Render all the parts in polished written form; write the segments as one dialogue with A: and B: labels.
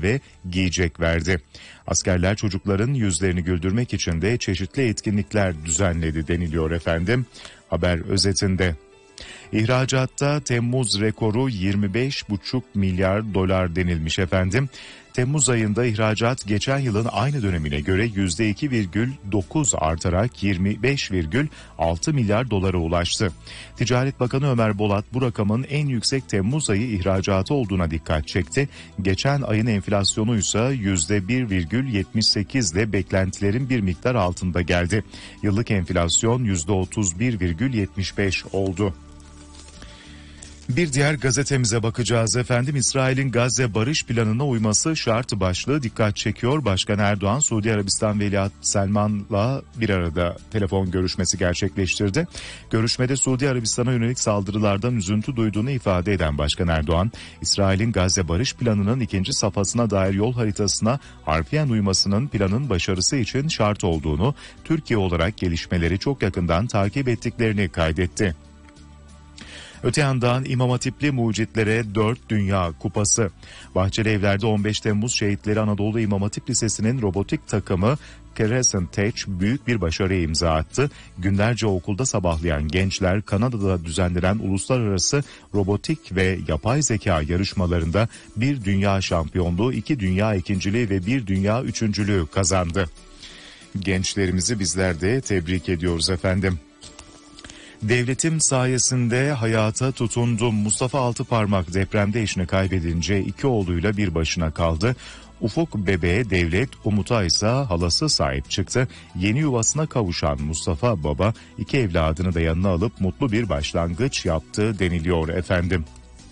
A: ve giyecek verdi. Askerler çocukların yüzlerini güldürmek için de çeşitli etkinlikler düzenledi deniliyor efendim. Haber özetinde. İhracatta Temmuz rekoru 25,5 milyar dolar denilmiş efendim. Temmuz ayında ihracat geçen yılın aynı dönemine göre %2,9 artarak 25,6 milyar dolara ulaştı. Ticaret Bakanı Ömer Bolat bu rakamın en yüksek Temmuz ayı ihracatı olduğuna dikkat çekti. Geçen ayın enflasyonu ise %1,78 ile beklentilerin bir miktar altında geldi. Yıllık enflasyon %31,75 oldu. Bir diğer gazetemize bakacağız efendim. İsrail'in Gazze barış planına uyması şart başlığı dikkat çekiyor. Başkan Erdoğan, Suudi Arabistan Veliaht Selman'la bir arada telefon görüşmesi gerçekleştirdi. Görüşmede Suudi Arabistan'a yönelik saldırılardan üzüntü duyduğunu ifade eden Başkan Erdoğan, İsrail'in Gazze barış planının ikinci safhasına dair yol haritasına harfiyen uymasının planın başarısı için şart olduğunu, Türkiye olarak gelişmeleri çok yakından takip ettiklerini kaydetti. Öte yandan İmam Hatipli mucitlere 4 Dünya Kupası. Bahçelievler'de 15 Temmuz Şehitleri Anadolu İmam Hatip Lisesi'nin robotik takımı Crescent Tech büyük bir başarıya imza attı. Günlerce okulda sabahlayan gençler Kanada'da düzenlenen uluslararası robotik ve yapay zeka yarışmalarında bir dünya şampiyonluğu, 2 dünya ikinciliği ve 1 dünya üçüncülüğü kazandı. Gençlerimizi bizler de tebrik ediyoruz efendim. Devletim sayesinde hayata tutundum. Mustafa Altıparmak depremde eşini kaybedince 2 oğluyla bir başına kaldı. Ufuk bebeğe devlet, Umut'a ise halası sahip çıktı. Yeni yuvasına kavuşan Mustafa baba 2 evladını da yanına alıp mutlu bir başlangıç yaptı deniliyor efendim.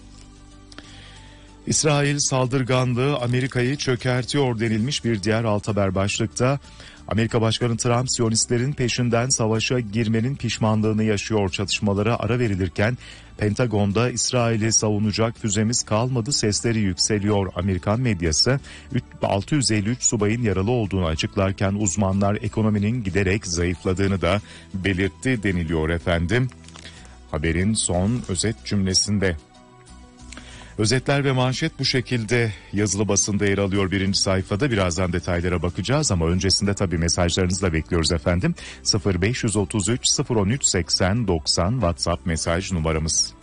A: İsrail saldırganlığı Amerika'yı çökertiyor denilmiş bir diğer alt haber başlıkta. Amerika Başkanı Trump, Siyonistlerin peşinden savaşa girmenin pişmanlığını yaşıyor çatışmalara ara verilirken Pentagon'da İsrail'i savunacak füzemiz kalmadı sesleri yükseliyor. Amerikan medyası 653 subayın yaralı olduğunu açıklarken uzmanlar ekonominin giderek zayıfladığını da belirtti deniliyor efendim. Haberin son özet cümlesinde. Özetler ve manşet bu şekilde yazılı basında yer alıyor birinci sayfada. Birazdan detaylara bakacağız ama öncesinde tabii mesajlarınızı da bekliyoruz efendim. 0533 013 80 90 WhatsApp mesaj numaramız.